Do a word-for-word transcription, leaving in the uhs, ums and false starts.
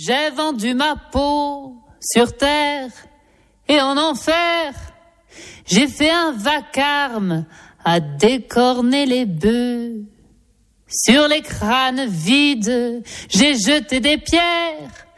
J'ai vendu ma peau sur terre et en enfer. J'ai fait un vacarme à décorner les bœufs. Sur les crânes vides, j'ai jeté des pierres.